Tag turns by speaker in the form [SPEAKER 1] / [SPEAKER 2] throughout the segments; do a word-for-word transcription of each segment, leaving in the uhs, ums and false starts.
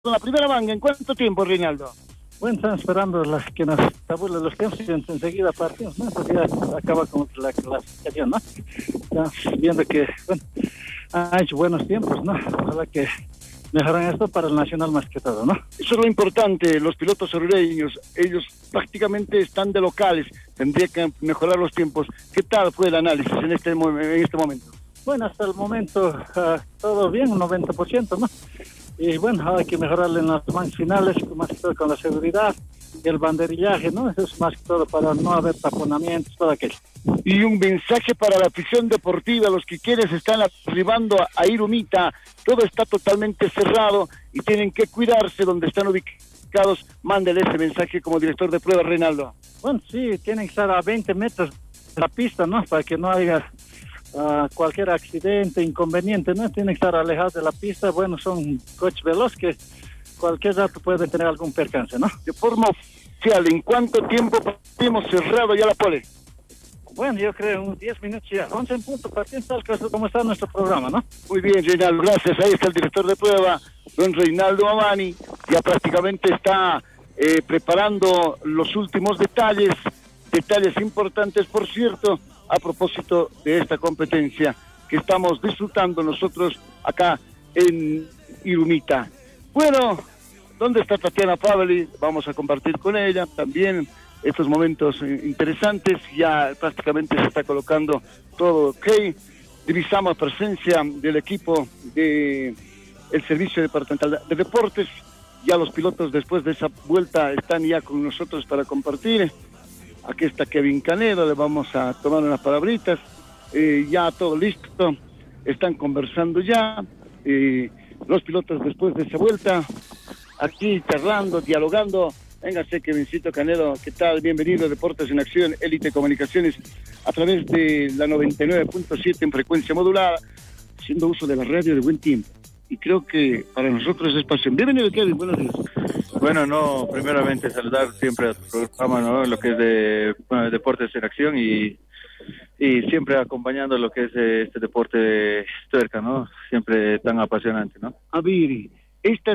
[SPEAKER 1] Con la primera manga, ¿en cuánto tiempo, Reinaldo?
[SPEAKER 2] Bueno, están esperando las que nos tabulen los tiempos y enseguida partimos, ¿no? Porque ya acaba con la clasificación, ¿no? Estamos viendo que, bueno, ha hecho buenos tiempos, ¿no? Ojalá que mejoran esto para el nacional más que todo, ¿no?
[SPEAKER 1] Eso es lo importante, los pilotos orureños, ellos prácticamente están de locales, tendría que mejorar los tiempos. ¿Qué tal fue el análisis en este, en este momento?
[SPEAKER 2] Bueno, hasta el momento uh, todo bien, un noventa por ciento, ¿no? Y bueno, hay que mejorarle en las mangas finales, más que todo con la seguridad y el banderillaje, ¿no? Eso es más que todo para no haber taponamientos, todo aquello.
[SPEAKER 1] Y un mensaje para la afición deportiva, los que quieren se están arribando a Irumita, todo está totalmente cerrado y tienen que cuidarse donde están ubicados. Mándele ese mensaje como director de pruebas, Reinaldo.
[SPEAKER 2] Bueno, sí, tienen que estar a veinte metros de la pista, ¿no? Para que no haya Uh, cualquier accidente, inconveniente, ¿no? Tienen que estar alejados de la pista. Bueno, son coches veloces que cualquier rato pueden tener algún percance, ¿no?
[SPEAKER 1] De forma oficial, ¿en cuánto tiempo hemos cerrado ya la pole?
[SPEAKER 2] Bueno, yo creo unos diez minutos ya, once en punto, partiendo tal como está nuestro programa, ¿no?
[SPEAKER 1] Muy bien, Reinaldo, gracias. Ahí está el director de prueba, don Reinaldo Mamani, ya prácticamente está eh, preparando los últimos detalles, detalles importantes, por cierto, a propósito de esta competencia que estamos disfrutando nosotros acá en Irumita. Bueno, ¿dónde está Tatiana Paveli? Vamos a compartir con ella también estos momentos interesantes. Ya prácticamente se está colocando todo ok. Divisamos presencia del equipo de el Servicio Departamental de Deportes. Ya los pilotos después de esa vuelta están ya con nosotros para compartir. Aquí está Kevin Canedo, le vamos a tomar unas palabritas, eh, ya todo listo, están conversando ya, eh, los pilotos después de esa vuelta, aquí charlando, dialogando. Véngase, Kevincito Canedo, ¿qué tal? Bienvenido a Deportes en Acción, Élite Comunicaciones, a través de la noventa y nueve punto siete en frecuencia modulada, haciendo uso de la radio de buen tiempo. Y creo que para nosotros es pasión. Bienvenido, Kevin, buenos días.
[SPEAKER 3] Bueno, no, primeramente saludar siempre a tu programa, ¿no? Lo que es de bueno, Deportes en Acción y, y siempre acompañando lo que es eh, este deporte de tuerca, ¿no? Siempre tan apasionante, ¿no?
[SPEAKER 1] A ver, esta es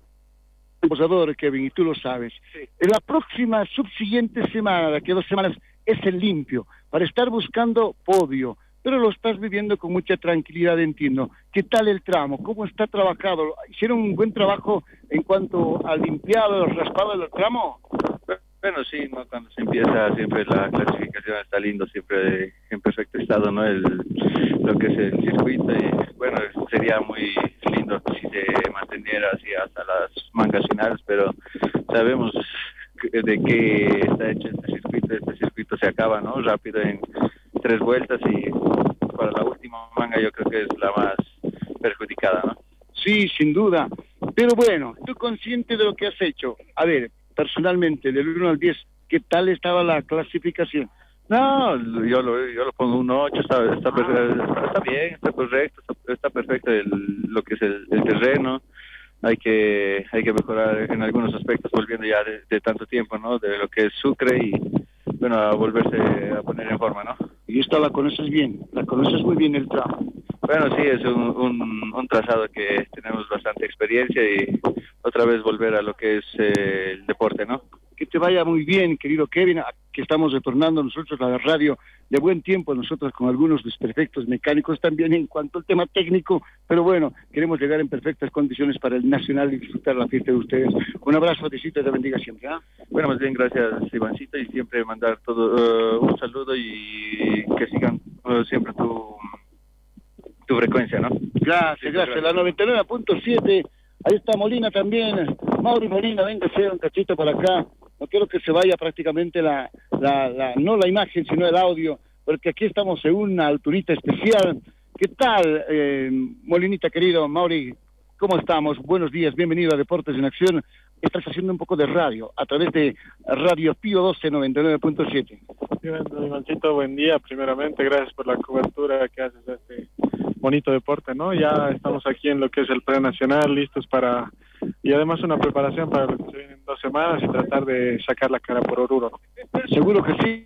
[SPEAKER 1] el posador, Kevin, y tú lo sabes. Sí. En la próxima subsiguiente semana, de aquí a dos semanas, es el limpio, para estar buscando podio, pero lo estás viviendo con mucha tranquilidad, entiendo. ¿Qué tal el tramo? ¿Cómo está trabajado? ¿Hicieron un buen trabajo en cuanto al limpiado, el raspado del tramo?
[SPEAKER 3] Bueno, sí, ¿no? Cuando se empieza siempre la clasificación está lindo, siempre en perfecto estado, ¿no? El, lo que es el circuito y bueno, sería muy lindo si se manteniera así hasta las mangas finales, pero sabemos de qué está hecho este circuito. Este circuito se acaba, ¿no? Rápido en tres vueltas y para la última manga yo creo que es la más perjudicada, ¿no?
[SPEAKER 1] Sí, sin duda. Pero bueno, tú consciente de lo que has hecho. A ver, personalmente, del uno al diez, ¿qué tal estaba la clasificación?
[SPEAKER 3] No, yo lo, yo lo pongo un ocho, está, está, está, está bien, está correcto, está, está perfecto el, lo que es el, el terreno. Hay que hay que mejorar en algunos aspectos, volviendo ya de, de tanto tiempo, ¿no? De lo que es Sucre y, bueno, a volverse a poner en forma, ¿no?
[SPEAKER 1] Y esta la conoces bien, la conoces muy bien el tramo.
[SPEAKER 3] Bueno, sí, es un, un, un trazado que tenemos bastante experiencia y otra vez volver a lo que es eh, el deporte, ¿no?
[SPEAKER 1] Que te vaya muy bien, querido Kevin, que estamos retornando nosotros a la radio de buen tiempo, nosotros con algunos desperfectos mecánicos también en cuanto al tema técnico, pero bueno, queremos llegar en perfectas condiciones para el Nacional y disfrutar la fiesta de ustedes. Un abrazo, Diosito, y te bendiga siempre, ¿ah? ¿eh?
[SPEAKER 3] Bueno, más bien gracias, Ivancito, y siempre mandar todo uh, un saludo y que sigan uh, siempre tu, tu frecuencia, ¿no?
[SPEAKER 1] Gracias, sí, gracias, gracias. La noventa y nueve punto siete, ahí está Molina también, Mauri Molina, véngase un cachito para acá. No quiero que se vaya prácticamente la, la, la, no la imagen, sino el audio, porque aquí estamos en una alturita especial. ¿Qué tal, eh, Molinita querido? Mauri, ¿cómo estamos? Buenos días, bienvenido a Deportes en Acción. Estás haciendo un poco de radio, a través de Radio Pío doce, noventa y nueve punto siete.
[SPEAKER 4] Sí, bueno, Ivancito, buen día, primeramente, gracias por la cobertura que haces de este bonito deporte, ¿no? Ya estamos aquí en lo que es el prenacional, listos para... Y además una preparación para lo que se viene en dos semanas y tratar de sacar la cara por Oruro.
[SPEAKER 1] Seguro que sí.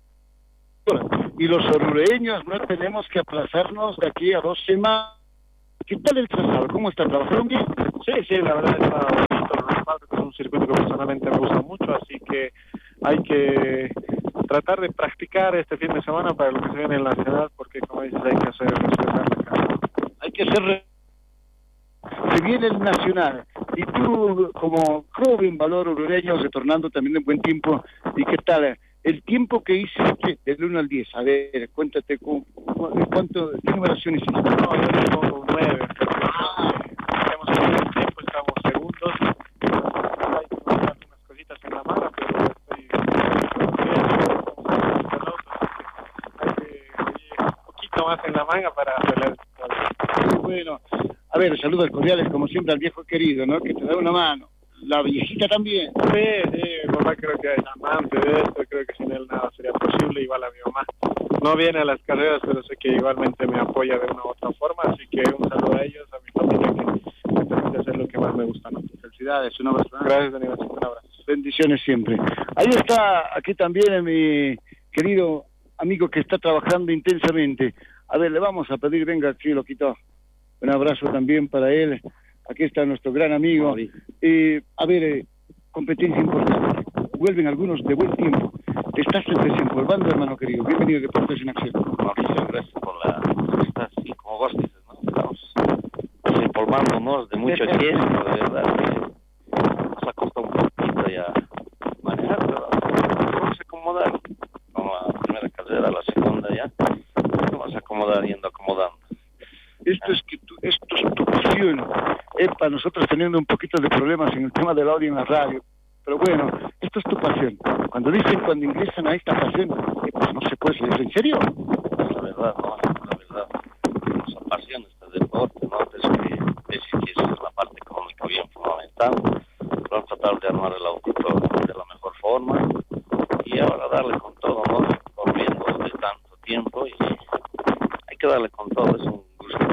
[SPEAKER 1] Y los orureños no tenemos que aplazarnos de aquí a dos semanas. ¿Qué tal el trazado? ¿Cómo está? ¿Trabajaron bien?
[SPEAKER 4] Sí, sí, la verdad está bonito. Los Padres es un circuito que personalmente me gusta mucho, así que hay que tratar de practicar este fin de semana para lo que se viene en la ciudad, porque como dices, hay que hacer respetar la casa.
[SPEAKER 1] Hay que hacer... Se viene el Nacional, y tú como joven valor hondureño, retornando también en buen tiempo, ¿y qué tal? El tiempo que hiciste del uno al diez, a ver, cuéntate, ¿cu ¿cuánto, qué numeración hiciste?
[SPEAKER 4] No, yo tengo nueve, hemos hecho el tiempo, estamos segundos, hay que montar unas cositas en la mano, pero estoy bien, hay que ir un poquito más en la manga para hacer el...
[SPEAKER 1] Bueno, a ver, saludos cordiales como siempre al viejo querido, ¿no? Que te da una mano. La viejita también.
[SPEAKER 4] Sí, sí, mi papá creo que es amante de esto, creo que sin él nada sería posible, igual a mi mamá. No viene a las carreras, pero sé que igualmente me apoya de una u otra forma, así que un saludo a ellos, a mi familia, que me permite hacer lo que más me gusta, ¿no?
[SPEAKER 1] Felicidades, un abrazo.
[SPEAKER 4] Gracias, Daniel, un abrazo.
[SPEAKER 1] Bendiciones siempre. Ahí está, aquí también mi querido amigo que está trabajando intensamente. A ver, le vamos a pedir, venga aquí, lo quitó. Un abrazo también para él. Aquí está nuestro gran amigo. Eh, a ver, eh, competencia importante. Vuelven algunos de buen tiempo. Te estás desempolvando, hermano querido. Bienvenido a Deportes en Acción.
[SPEAKER 5] Mauricio, gracias por la entrevista. Sí, como vos dices, ¿no? Estamos desempolvándonos de mucho tiempo, de verdad. Que nos ha costado un poquito ya manejar, pero vamos a acomodar. Como a la primera carrera, a la segunda ya. Vamos a acomodar, yendo acomodando.
[SPEAKER 1] Esto es que tu, esto es tu pasión. Epa, nosotros teniendo un poquito de problemas en el tema del audio en la radio. Pero bueno, esto es tu pasión. Cuando dicen, cuando ingresan a esta pasión, eh, pues no se puede decir, ¿en serio?
[SPEAKER 5] La verdad, no, la verdad. Nos apasiona este deporte, ¿no? Eso que, decir que esa es la parte económica bien fundamental. Vamos a tratar de armar el audito de la mejor forma. Y ahora darle con todo, ¿no? Corriendo de tanto tiempo y hay que darle con todo. Es un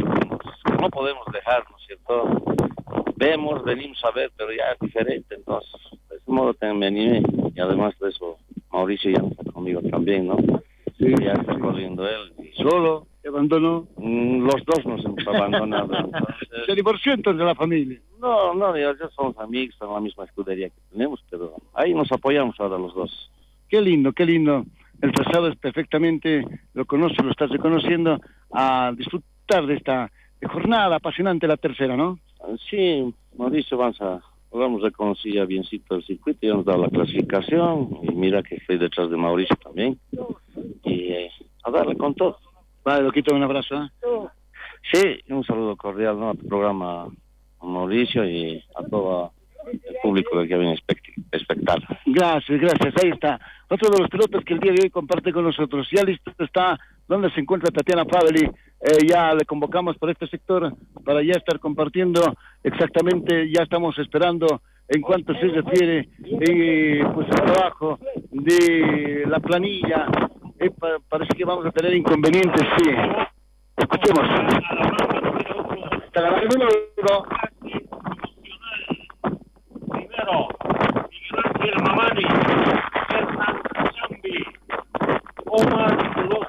[SPEAKER 5] no podemos dejar, ¿no es cierto? Vemos, venimos a ver, pero ya es diferente, entonces, de ese modo me animé, y además de eso, Mauricio ya está conmigo también, ¿no?
[SPEAKER 1] Sí,
[SPEAKER 5] ya está corriendo él. Y
[SPEAKER 1] ¿solo? ¿Te abandonó?
[SPEAKER 5] Los dos nos hemos abandonado, entonces...
[SPEAKER 1] ¿Se divorció entonces de la familia?
[SPEAKER 5] No, no, ya, ya somos amigos, en la misma escudería que tenemos, pero ahí nos apoyamos ahora los dos.
[SPEAKER 1] Qué lindo, qué lindo. El trazado es perfectamente, lo conoces, lo estás reconociendo, a disfrutar de esta jornada apasionante, la tercera, ¿no?
[SPEAKER 5] Sí, Mauricio, vamos a, vamos a conocer ya biencito el circuito, ya nos da la clasificación, y mira que estoy detrás de Mauricio también, y eh, a darle con todo.
[SPEAKER 1] Vale, Loquito, un abrazo, ¿eh?
[SPEAKER 5] Sí, un saludo cordial, ¿no? A tu programa, Mauricio, y a todo el público que viene a espectar.
[SPEAKER 1] Gracias, gracias, ahí está. Otro de los pilotos que el día de hoy comparte con nosotros. Ya listo está donde se encuentra Tatiana Faveli. Eh, ya le convocamos por este sector para ya estar compartiendo exactamente, ya estamos esperando en cuanto se refiere eh, pues el trabajo de la planilla. Eh, pa parece que vamos a tener inconvenientes, sí. Escuchemos. Hasta la número uno.
[SPEAKER 6] Primero, Miguel Ángel Mamani, Hernán Chambi, Omar Los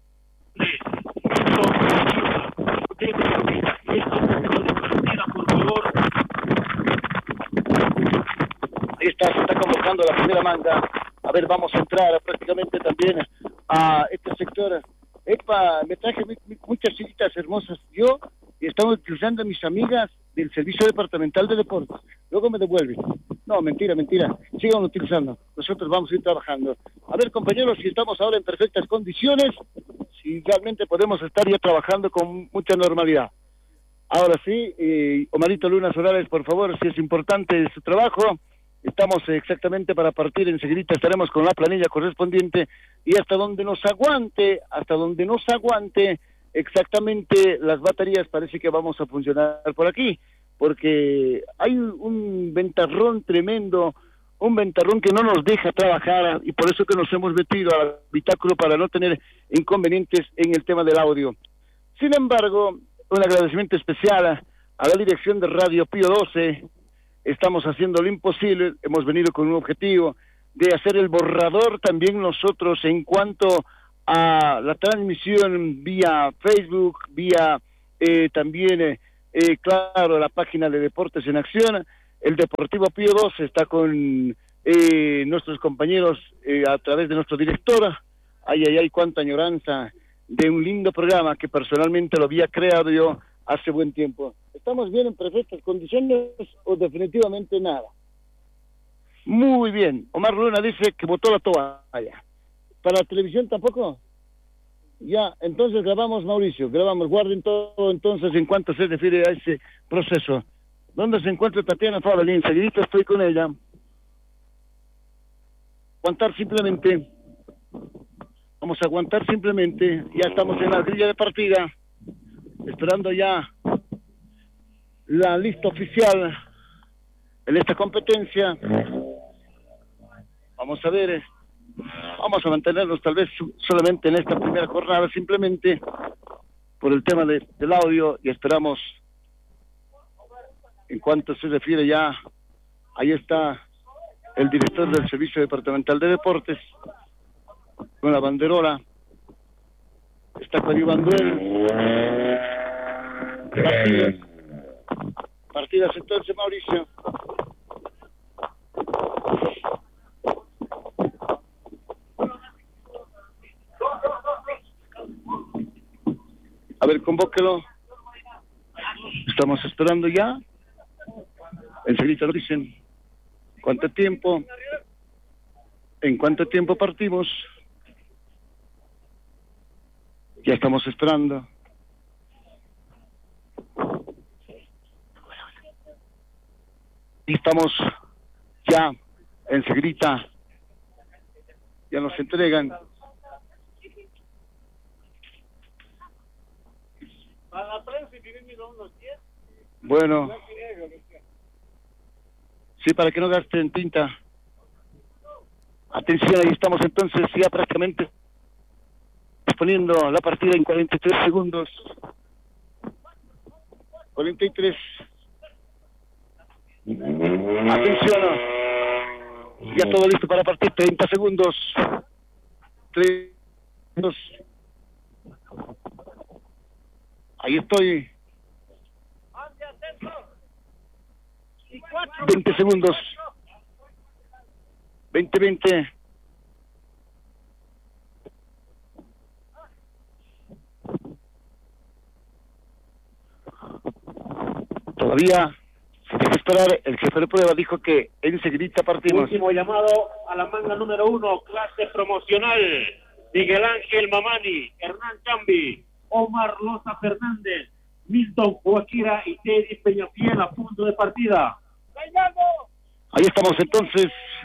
[SPEAKER 1] Ahí está, se está convocando la primera manga. A ver, vamos a entrar prácticamente también a este sector. Epa, me traje muchas sillitas hermosas yo y estamos utilizando a mis amigas del Servicio Departamental de Deportes. Luego me devuelven. No, mentira, mentira. Sigan utilizando. Nosotros vamos a ir trabajando. A ver, compañeros, si estamos ahora en perfectas condiciones, si realmente podemos estar ya trabajando con mucha normalidad. Ahora sí, eh, Omarito Luna Solares, por favor, si es importante su trabajo. Estamos exactamente para partir, enseguida estaremos con la planilla correspondiente y hasta donde nos aguante, hasta donde nos aguante exactamente las baterías, parece que vamos a funcionar por aquí, porque hay un ventarrón tremendo, un ventarrón que no nos deja trabajar y por eso que nos hemos metido al habitáculo para no tener inconvenientes en el tema del audio. Sin embargo, un agradecimiento especial a, a la dirección de Radio Pío doce. Estamos haciendo lo imposible, hemos venido con un objetivo de hacer el borrador también nosotros en cuanto a la transmisión vía Facebook, vía eh, también eh, eh, claro, la página de Deportes en Acción. El Deportivo Pío doce está con eh, nuestros compañeros eh, a través de nuestro director. Ay, ay, ay, cuánta añoranza de un lindo programa que personalmente lo había creado yo hace buen tiempo. ¿Estamos bien en perfectas condiciones o definitivamente nada? Muy bien. Omar Luna dice que botó la toalla. ¿Para la televisión tampoco? Ya, entonces grabamos, Mauricio, grabamos. Guarden todo entonces en cuanto se refiere a ese proceso. ¿Dónde se encuentra Tatiana Favalín? Enseguidito estoy con ella. Aguantar simplemente. Vamos a aguantar simplemente. Ya estamos en la grilla de partida. Esperando ya la lista oficial en esta competencia. Vamos a ver. Vamos a mantenernos tal vez solamente en esta primera jornada, simplemente por el tema de, del audio, y esperamos, en cuanto se refiere ya, ahí está el director del Servicio Departamental de Deportes, con la banderola, está coadyuvando él. Partidas, partidas entonces, Mauricio. A ver, convóquelo. Estamos esperando ya. Enseguida lo dicen. ¿Cuánto tiempo? ¿En cuánto tiempo partimos? Ya estamos esperando. Y estamos ya enseguida. Ya nos entregan. Bueno, sí, para que no gasten tinta. Atención, ahí estamos entonces ya prácticamente poniendo la partida en cuarenta y tres segundos. cuarenta y tres. Atención, ya todo listo para partir. treinta segundos. tres, dos. Ahí estoy. veinte segundos. veinte, veinte. Todavía se tiene que esperar. El jefe de prueba dijo que enseguida partimos.
[SPEAKER 6] Último llamado a la manga número uno, clase promocional. Miguel Ángel Mamani, Hernán Chambi, Omar Loza Fernández, Milton Guaquira y Teddy Peñafiel a punto de partida.
[SPEAKER 1] Ahí estamos entonces.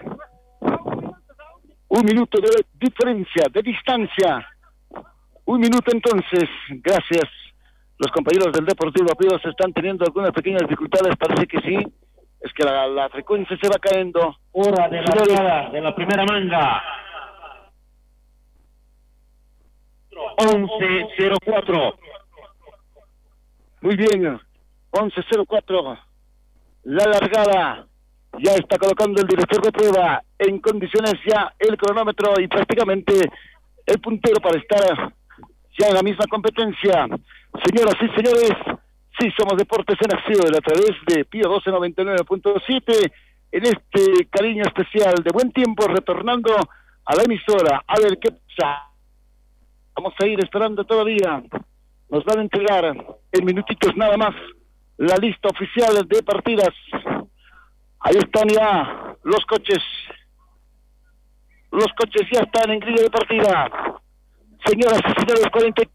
[SPEAKER 1] Un minuto de diferencia, de distancia. Un minuto entonces. Gracias. Los compañeros del Deportivo Pío se están teniendo algunas pequeñas dificultades. Parece que sí. Es que la, la frecuencia se va cayendo.
[SPEAKER 6] Hora de la largada de la primera manga. once cero cuatro.
[SPEAKER 1] Muy bien. once cero cuatro. La largada. Ya está colocando el director de prueba en condiciones ya el cronómetro y prácticamente el puntero para estar ya en la misma competencia. Señoras y señores, sí somos Deportes en Acción a través de Pío doce noventa y nueve punto siete en este cariño especial de buen tiempo, retornando a la emisora. A ver qué pasa. Vamos a ir esperando todavía. Nos van a entregar en minutitos nada más la lista oficial de partidas. Ahí están ya los coches. Los coches ya están en grilla de partida. Señoras y señores, cuarenta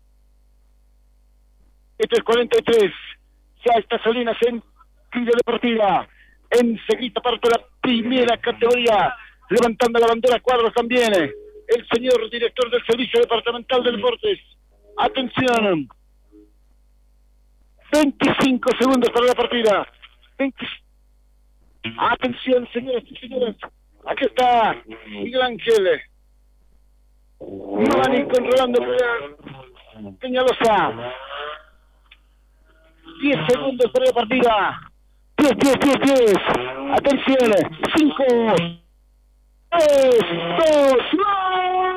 [SPEAKER 1] y tres, cuarenta y tres. Ya está Salinas en grilla de partida. Enseguida parte la primera categoría. Levantando la bandera cuadros también. El señor director del Servicio Departamental de Deportes. Atención. veinticinco segundos para la partida. veinte Atención, señoras y señores. Aquí está Miguel Ángel Mamani controlando Peñalosa. diez segundos para la partida. diez, diez, diez, diez. Atención. cinco, tres, dos,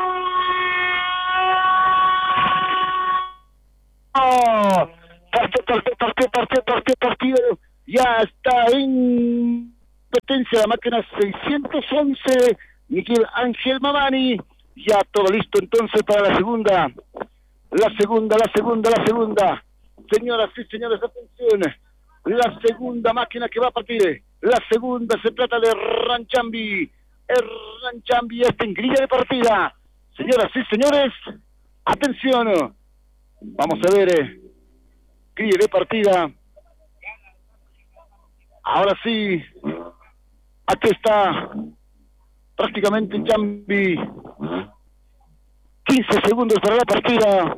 [SPEAKER 1] uno. Parte partió, partió, partió, partió, partió. Ya está en competencia la máquina seiscientos once, Miguel Ángel Mamani. Ya todo listo entonces para la segunda. La segunda, la segunda, la segunda. Señoras y señores, atención. La segunda máquina que va a partir. La segunda se trata de Ranchambi. Ranchambi está en grilla de partida. Señoras y señores, atención. Vamos a ver. Eh, grilla de partida. Ahora sí. Aquí está. Prácticamente Chambi. quince segundos para la partida.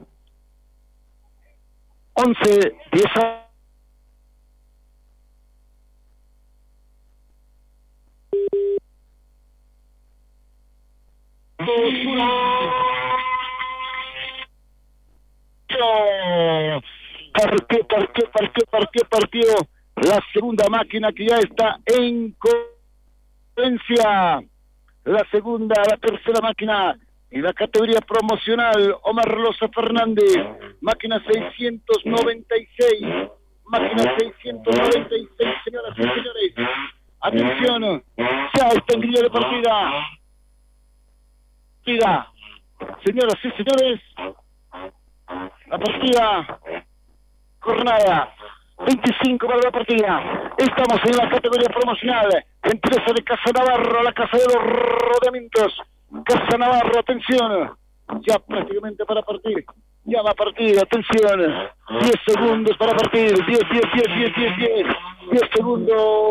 [SPEAKER 1] once, diez. Partió, partió, partió, partió, partió. La segunda máquina que ya está en competencia. La segunda, la tercera máquina en la categoría promocional, Omar Loza Fernández, máquina seiscientos noventa y seis, máquina seiscientos noventa y seis, señoras y señores, atención, ya está en grilla de partida, partida, señoras y señores, la partida, jornada, veinticinco para la partida, estamos en la categoría promocional, empresa de Casa Navarro, la casa de los rodeamientos, Casa Navarro, atención, ya prácticamente para partir, ya va a partir, atención, diez segundos para partir, diez, diez, diez, diez, diez, diez, diez segundos.